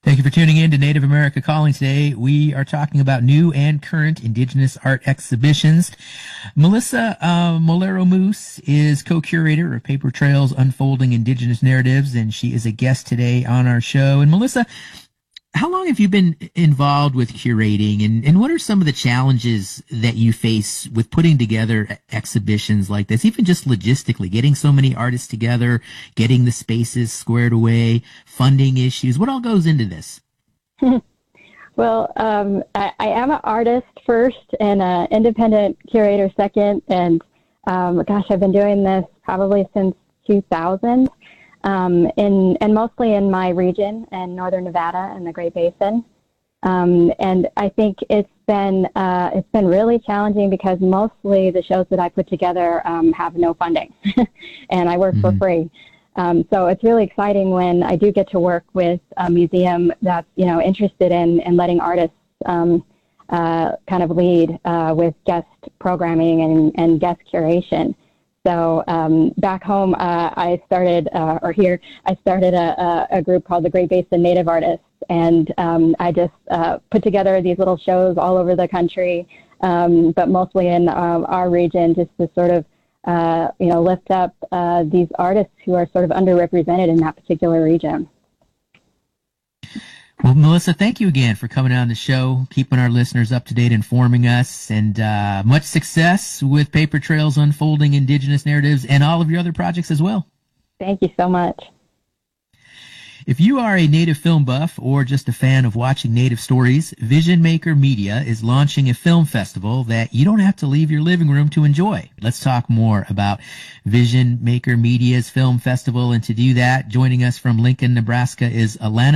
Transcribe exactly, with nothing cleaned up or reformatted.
Thank you for tuning in to Native America Calling today. We are talking about new and current Indigenous art exhibitions. Melissa uh, Molero Moose is co-curator of Paper Trails Unfolding Indigenous Narratives, and she is a guest today on our show. And Melissa, how long have you been involved with curating, and, and what are some of the challenges that you face with putting together exhibitions like this, even just logistically, getting so many artists together, getting the spaces squared away, funding issues? What all goes into this? Well, um, I, I am an artist first and an independent curator second, and um, gosh, I've been doing this probably since two thousand. Um, in, and mostly in my region in northern Nevada and the Great Basin. Um, and I think it's been, uh, it's been really challenging because mostly the shows that I put together um, have no funding and I work mm-hmm. for free. Um, so it's really exciting when I do get to work with a museum that's, you know, interested in, in letting artists um, uh, kind of lead uh, with guest programming and, and guest curation. So um, back home, uh, I started, uh, or here, I started a, a, a group called the Great Basin Native Artists, and um, I just uh, put together these little shows all over the country, um, but mostly in um, our region, just to sort of, uh, you know, lift up uh, these artists who are sort of underrepresented in that particular region. Well, Melissa, thank you again for coming on the show, keeping our listeners up to date, informing us, and uh, much success with Paper Trails Unfolding Indigenous Narratives and all of your other projects as well. Thank you so much. If you are a Native film buff or just a fan of watching Native stories, Vision Maker Media is launching a film festival that you don't have to leave your living room to enjoy. Let's talk more about Vision Maker Media's film festival, and to do that, joining us from Lincoln, Nebraska is Alana